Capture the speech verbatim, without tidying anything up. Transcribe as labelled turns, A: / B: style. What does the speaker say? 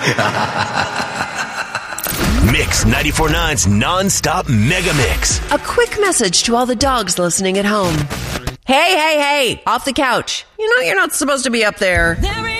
A: Mix ninety-four point nine's non-stop mega mix.
B: A quick message to all the dogs listening at home. Hey, hey, hey, off the couch. You know you're not supposed to be up there.